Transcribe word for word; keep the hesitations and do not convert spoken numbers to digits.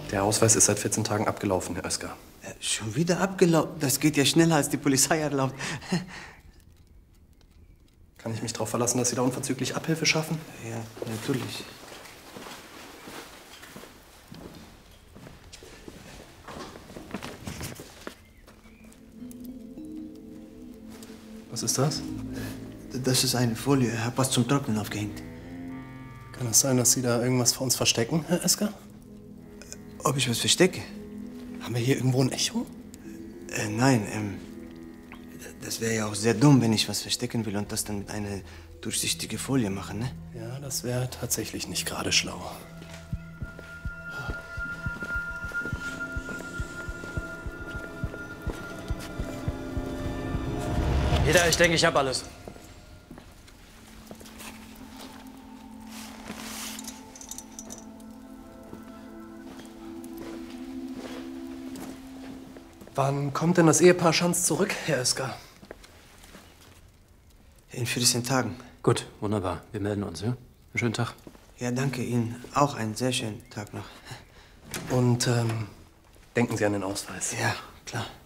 Der Ausweis ist seit vierzehn Tagen abgelaufen, Herr Oeskar. Äh, schon wieder abgelaufen? Das geht ja schneller, als die Polizei erlaubt. Kann ich mich darauf verlassen, dass Sie da unverzüglich Abhilfe schaffen? Ja, natürlich. Was ist das? Das ist eine Folie. Ich habe was zum Trocknen aufgehängt. Kann es sein, dass Sie da irgendwas vor uns verstecken, Herr Oeskar? Ob ich was verstecke? Haben wir hier irgendwo ein Echo? Äh, nein, ähm, das wäre ja auch sehr dumm, wenn ich was verstecken will und das dann mit einer durchsichtigen Folie machen, ne? Ja, das wäre tatsächlich nicht gerade schlau. Peter, ich denke, ich habe alles. Wann kommt denn das Ehepaar Schanz zurück, Herr Oeskar? In vierzehn Tagen. Gut, wunderbar. Wir melden uns, ja? Einen schönen Tag. Ja, danke Ihnen. Auch einen sehr schönen Tag noch. Und ähm, denken Sie an den Ausweis. Ja, klar.